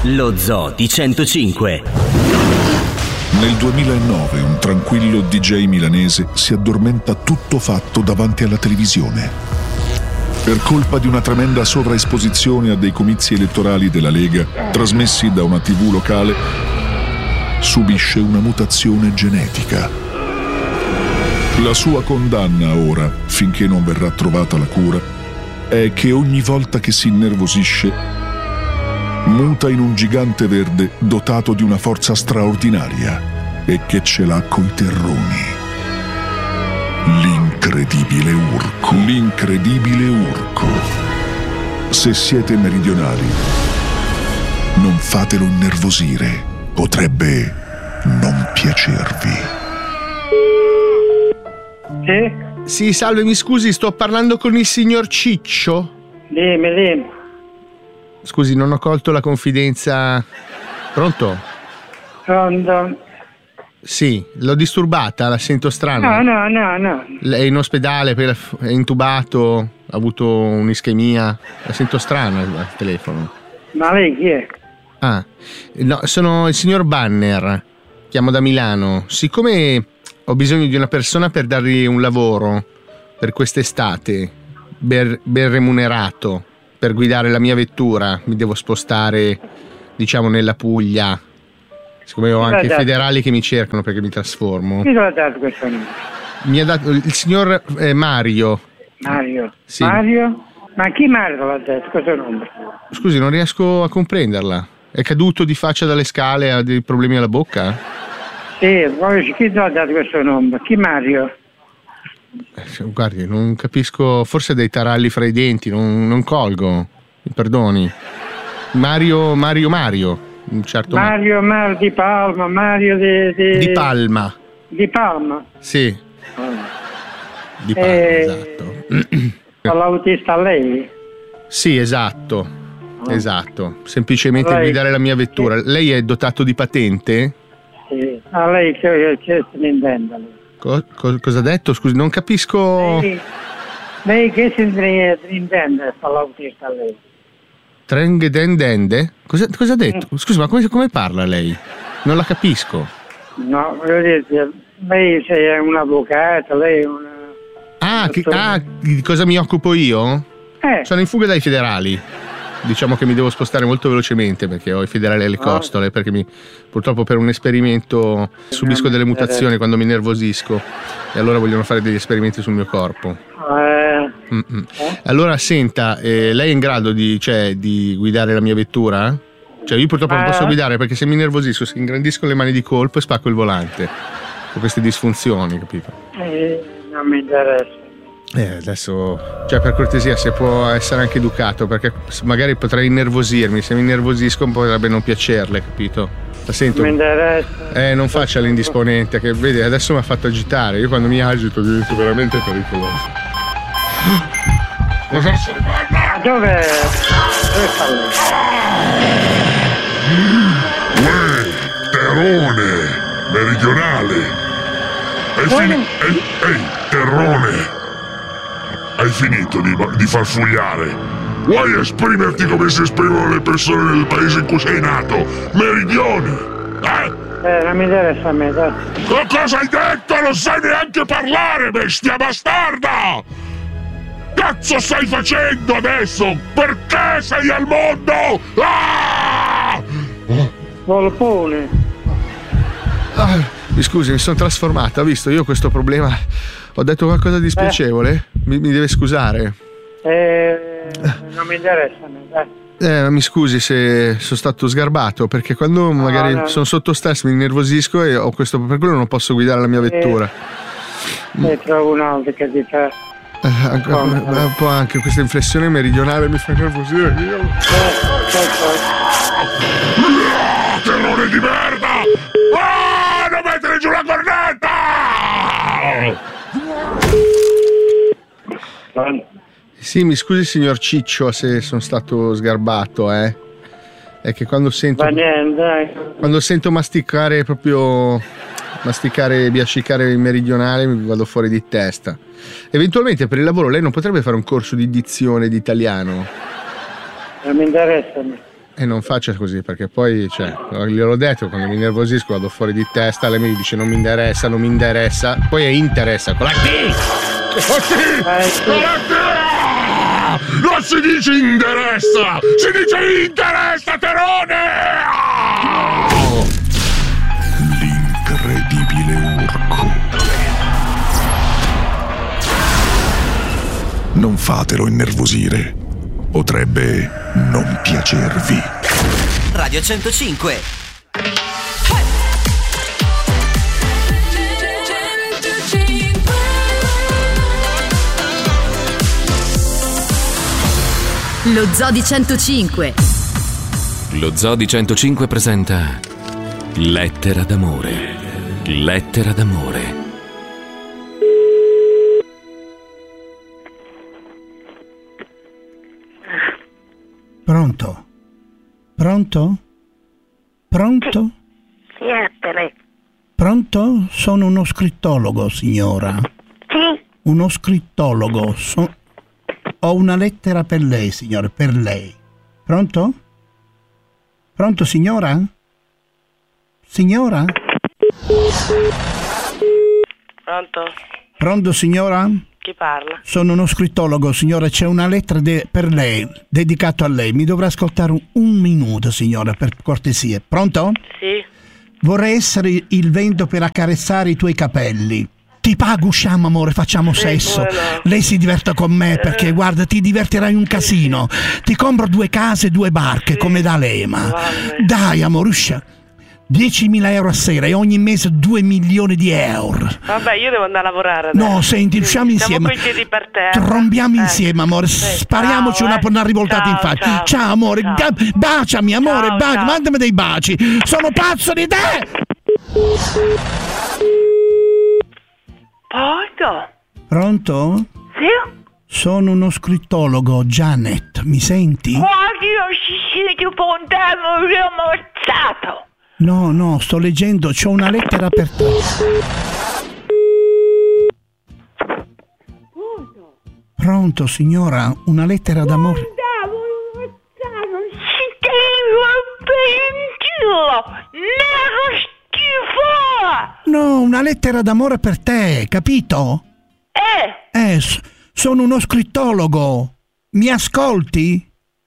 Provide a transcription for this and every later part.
Lo Zoo di 105. Nel 2009 un tranquillo DJ milanese si addormenta tutto fatto davanti alla televisione. Per colpa di una tremenda sovraesposizione a dei comizi elettorali della Lega, trasmessi da una TV locale, subisce una mutazione genetica. La sua condanna ora, finché non verrà trovata la cura, è che ogni volta che si innervosisce, muta in un gigante verde dotato di una forza straordinaria e che ce l'ha coi terroni. L'incredibile Urco. L'incredibile Urco. Se siete meridionali, non fatelo innervosire. Potrebbe non piacervi. Sì? Sì, salve, mi scusi, sto parlando con il signor Ciccio? Dimmi. Scusi, non ho colto la confidenza. Pronto? Pronto? Sì, l'ho disturbata, la sento strana. No. Lei è in ospedale, è intubato, ha avuto un'ischemia. La sento strana al telefono. Ma lei chi è? Ah, no, sono il signor Banner, chiamo da Milano. Siccome ho bisogno di una persona per dargli un lavoro per quest'estate, ben remunerato, per guidare la mia vettura, mi devo spostare, diciamo, nella Puglia. Siccome ho anche federali che mi cercano perché mi trasformo. Chi l'ha dato questo numero? Mi ha dato il signor Mario. Mario? Sì. Mario? Ma chi Mario l'ha dato questo numero? Scusi, non riesco a comprenderla. È caduto di faccia dalle scale, ha dei problemi alla bocca? Sì, chi l'ha dato questo numero? Chi Mario? Guardi, non capisco, forse ha dei taralli fra i denti, non colgo. Mi perdoni. Mario. Un certo Mario di Palma, Mario di Palma. Di Palma? Sì. Di Palma, esatto. L'autista a lei? Sì, esatto. Esatto. Semplicemente guidare la mia vettura. Lei è dotato di patente? Sì. A lei che se ne intende? Cosa ha detto? Scusi, non capisco. Lei che se ne intende l'autista a lei? Trengedendende? Cosa ha detto? Scusi, ma come parla lei? Non la capisco. No, voglio dire, lei è un avvocato, lei è una... di cosa mi occupo io? Sono in fuga dai federali. Diciamo che mi devo spostare molto velocemente perché ho i federali alle costole, perché purtroppo per un esperimento subisco delle mutazioni quando mi nervosisco e allora vogliono fare degli esperimenti sul mio corpo. Allora senta, lei è in grado di guidare la mia vettura? Cioè io purtroppo non posso guidare perché se mi nervosisco si ingrandisco le mani di colpo e spacco il volante con queste disfunzioni, capito? Non mi interessa. Adesso, cioè, per cortesia, se può essere anche educato, perché magari potrei innervosirmi. Se mi innervosisco potrebbe non piacerle, capito? La sento. Mi interessa. Non faccia l'indisponente, che vedi, adesso mi ha fatto agitare. Io quando mi agito divento veramente pericoloso. Dove sta lei? Terrone meridionale. Ehi, terrone. Hai finito di farfugliare? Vuoi esprimerti come si esprimono le persone del paese in cui sei nato? Meridione! Non mi interessa a me, dai. Cosa hai detto? Non sai neanche parlare, bestia bastarda! Cazzo stai facendo adesso? Perché sei al mondo? Volpone. Mi scusi, mi sono trasformata, ha visto? Io ho questo problema. Ho detto qualcosa di spiacevole? Mi deve scusare. Non mi interessa a me, dai. Mi scusi se sono stato sgarbato, perché quando magari sono sotto stress mi innervosisco e ho questo, per quello non posso guidare la mia vettura. Ne trovo un altro che ti fa. Un po' anche questa inflessione meridionale mi fa innervosire. Terrore di merda! Non mettere giù la cornetta! Sì, mi scusi signor Ciccio se sono stato sgarbato, È che quando sento masticare biascicare il meridionale mi vado fuori di testa. Eventualmente per il lavoro lei non potrebbe fare un corso di dizione di italiano? Non mi interessa. non faccia così, perché poi, gliel'ho detto, quando mi nervosisco vado fuori di testa, lei mi dice non mi interessa, poi è interessa con la T! Non si dice interessa! Si dice interessa, Terone! L'incredibile Urco. Non fatelo innervosire. Potrebbe non piacervi. Radio 105. Lo Zoo di 105. Lo Zoo di 105 presenta Lettera d'amore. Lettera d'amore. Pronto? Pronto? Pronto? Siete. Pronto? Sono uno scrittologo, signora. Sì? Uno scrittologo. Ho una lettera per lei, signore, per lei. Pronto? Pronto, signora? Signora? Pronto? Pronto, signora? Chi parla? Sono uno scrittologo, signora, c'è una lettera per lei, dedicato a lei. Mi dovrà ascoltare un minuto, signora, per cortesia. Pronto? Sì. Vorrei essere il vento per accarezzare i tuoi capelli. Ti pago, usciamo, amore, facciamo sesso. No. Lei si diverta con me perché, guarda, ti divertirai un casino. Ti compro 2 case e 2 barche, come da Lema. Dai, amore, usciamo. 10.000 euro a sera e ogni mese 2 milioni di euro. Vabbè, io devo andare a lavorare adesso. No, senti, usciamo insieme. Siamo coi piedi per terra. Trombiamo insieme, amore. Spariamoci una rivoltata in faccia. Ciao, amore. Baciami, amore. Ciao. Mandami dei baci. Sono pazzo di te! Pronto? Pronto? Sì? Sono uno scrittologo, Janet. Mi senti? Guardi, non si siete con te, mi ho ammazzato. No, sto leggendo, c'ho una lettera per te. Pronto, signora, una lettera d'amore. Non si deve schifo. No, una lettera d'amore per te, capito? Sono uno scrittologo. Mi ascolti?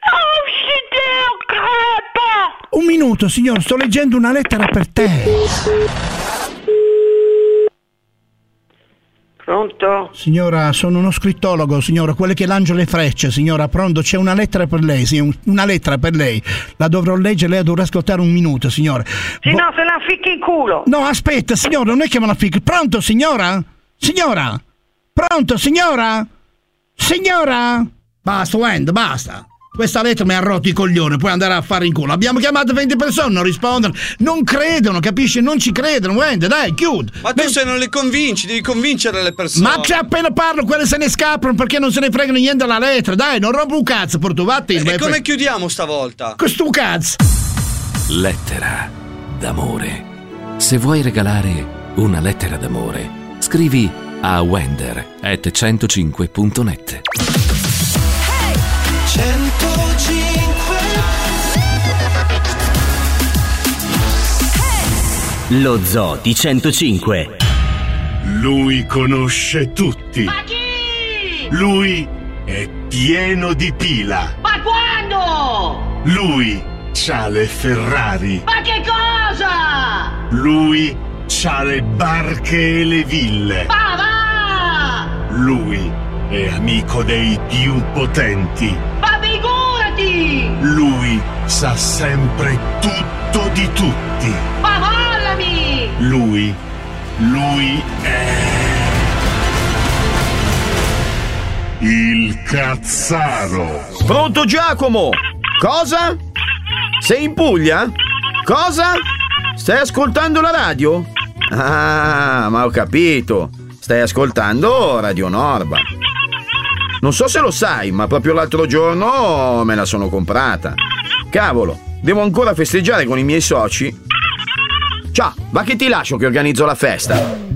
Un minuto, signor, sto leggendo una lettera per te. Pronto? Signora, sono uno scrittologo, signora, quello che lancia le frecce, signora. Pronto, c'è una lettera per lei, sì, una lettera per lei. La dovrò leggere, lei dovrà ascoltare un minuto, signora. Sì, no, se la ficchi in culo. No, aspetta, signora, non è che me la ficchi. Pronto, signora? Signora? Pronto, signora? Signora? Basta, Wend, basta. Questa lettera mi ha rotto i coglioni, puoi andare a fare in culo. Abbiamo chiamato 20 persone, non rispondono, non credono, capisci? Non ci credono, Wend, dai, chiudi. Ma tu se non le convinci, devi convincere le persone. Ma c'è appena parlo, quelle se ne scappano perché non se ne fregano niente della lettera. Dai, non rompo un cazzo, portuvatti. E come chiudiamo stavolta? Questo cazzo. Lettera d'amore. Se vuoi regalare una lettera d'amore, scrivi a wender@105.net. 105. Lo Zoo di 105. Lui conosce tutti. Ma chi? Lui è pieno di pila. Ma quando? Lui c'ha le Ferrari. Ma che cosa? Lui c'ha le barche e le ville. Ma va! Lui è amico dei più potenti. Ma figurati! Lui sa sempre tutto di tutti. Ma mollami! Lui è il Cazzaro. Pronto, Giacomo? Cosa? Sei in Puglia? Cosa? Stai ascoltando la radio? Ah, ma ho capito. Stai ascoltando Radio Norba. Non so se lo sai, ma proprio l'altro giorno me la sono comprata. Cavolo, devo ancora festeggiare con i miei soci. Ciao, va che ti lascio che organizzo la festa.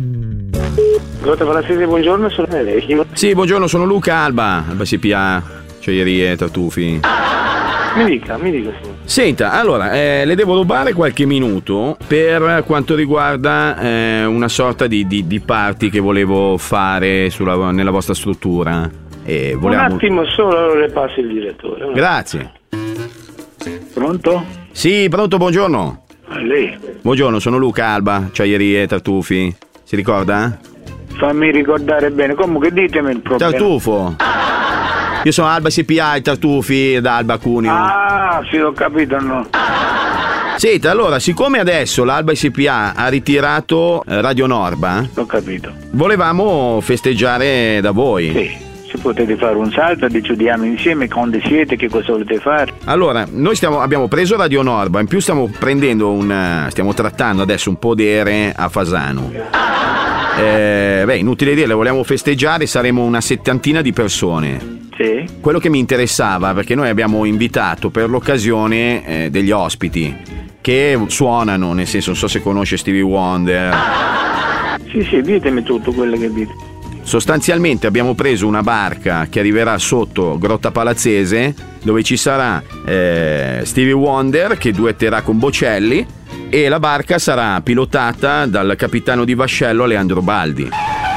Buongiorno, sono lei. Sì, buongiorno, sono Luca Alba. Alba SpA, Gioierie, Tartufi. Mi dica. Senta, allora, le devo rubare qualche minuto per quanto riguarda una sorta di party che volevo fare nella vostra struttura. Un attimo solo, allora le passo il direttore. Grazie. Pronto? Sì, pronto, buongiorno. Lei? Buongiorno, sono Luca Alba, Acciaierie Tartufi. Si ricorda? Fammi ricordare bene, comunque ditemi il problema. Tartufo. Io sono Alba SPA, i Tartufi da Alba Cuneo. Ah, sì, ho capito, no. Senta, allora, siccome adesso l'Alba SPA ha ritirato Radio Norba, ho capito. Volevamo festeggiare da voi. Sì. Se potete fare un salto, decidiamo insieme quando siete, che cosa volete fare. Allora, noi abbiamo preso Radio Norba, in più stiamo trattando adesso un podere a Fasano. Inutile dire, vogliamo festeggiare, saremo una 70 di persone. Sì. Quello che mi interessava, perché noi abbiamo invitato per l'occasione degli ospiti che suonano, nel senso, non so se conosce Stevie Wonder. Sì, ditemi tutto quello che dite. Sostanzialmente abbiamo preso una barca che arriverà sotto Grotta Palazzese, dove ci sarà Stevie Wonder che duetterà con Bocelli, e la barca sarà pilotata dal capitano di vascello Leandro Baldi.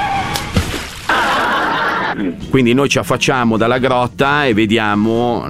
Quindi noi ci affacciamo dalla grotta e vediamo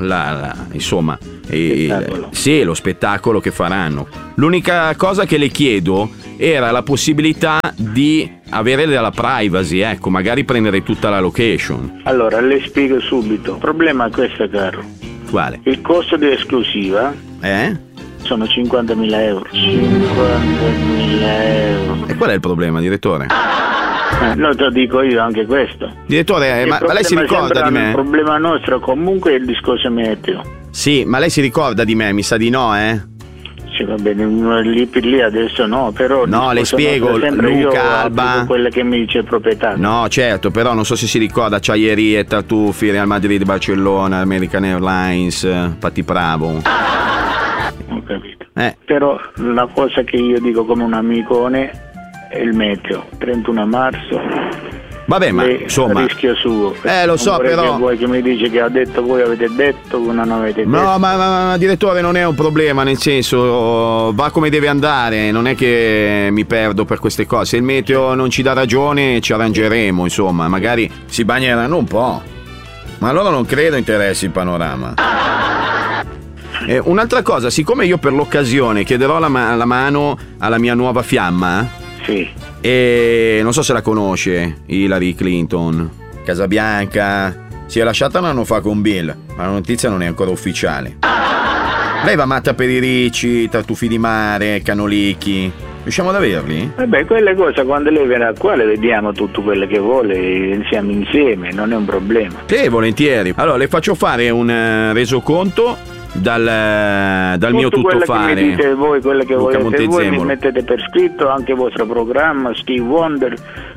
lo spettacolo che faranno. L'unica cosa che le chiedo era la possibilità di avere della privacy, ecco, magari prendere tutta la location. Allora, le spiego subito. Il problema è questo, caro. Quale? Il costo di esclusiva sono 50.000 euro. 50.000 euro. E qual è il problema, direttore? No, te lo dico io anche questo. Direttore, ma lei si ricorda di me? Il problema nostro comunque è il discorso meteo. Sì, ma lei si ricorda di me? Mi sa di no, Sì, va bene, lì per lì adesso no, però... No, le spiego, Luca Alba... quelle che mi dice il proprietario. No, certo, però non so se si ricorda Acciaierie, Tartufi, Real Madrid, Barcellona, American Airlines, Patti Bravo. Ho capito. Però la cosa che io dico come un amicone è il meteo, 31 marzo. Vabbè, ma insomma, rischio suo. Lo so, però. Che voi che mi dice che ha detto, voi avete detto, non avete detto. No, ma direttore, non è un problema, nel senso, va come deve andare, non è che mi perdo per queste cose. Se il meteo non ci dà ragione, ci arrangeremo, insomma, magari si bagneranno un po'. Ma allora non credo interessi il panorama. Un'altra cosa, siccome io per l'occasione chiederò la mano alla mia nuova fiamma. Sì. E non so se la conosce, Hillary Clinton, Casabianca. Si è lasciata un anno fa con Bill, ma la notizia non è ancora ufficiale. Lei va matta per i ricci, tartufi di mare, canolicchi. Riusciamo ad averli? Vabbè, quelle cose quando lei verrà qua le vediamo tutto quello che vuole, siamo insieme, non è un problema. Sì, volentieri. Allora le faccio fare un resoconto dal mio tutto fare. Che mi dite voi, quello che Luca volete voi, mi Montezemolo. mettete per scritto anche il vostro programma, Steve Wonder,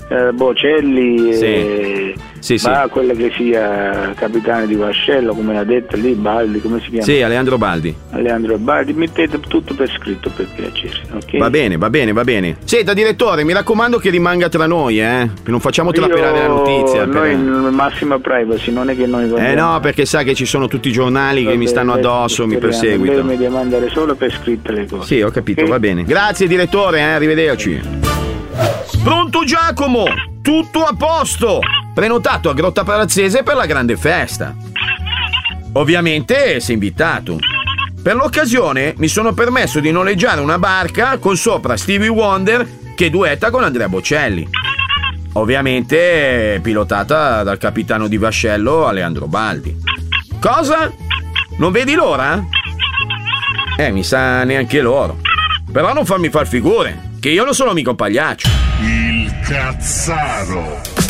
Bocelli, sì. quello che sia capitano di vascello, come l'ha detto lì, Baldi, come si chiama? Sì, Leandro Baldi. Leandro Baldi, mettete tutto per scritto per piacere, ok? Va bene. Senta, direttore, mi raccomando che rimanga tra noi, non facciamo trapelare la notizia. Noi massima privacy, non è che noi no, perché sa che ci sono tutti i giornali che mi stanno addosso, mi perseguitano. Lei mi deve mandare solo per scritto le cose. Sì, ho capito, okay? Va bene. Grazie direttore, arrivederci. Pronto Giacomo? Tutto a posto! Prenotato a Grotta Palazzese per la grande festa. Ovviamente sei invitato. Per l'occasione mi sono permesso di noleggiare una barca con sopra Stevie Wonder che duetta con Andrea Bocelli. Ovviamente pilotata dal capitano di vascello Leandro Baldi. Cosa? Non vedi l'ora? Mi sa neanche loro. Però non farmi far figure, che io non sono mica un pagliaccio. Il Cazzaro.